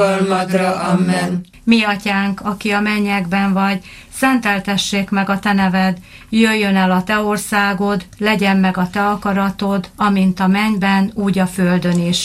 almadra. Amen. Mi atyánk, aki a mennyekben vagy, szenteltessék meg a te neved, jöjjön el a te országod, legyen meg a te akaratod, amint a mennyben, úgy a földön is.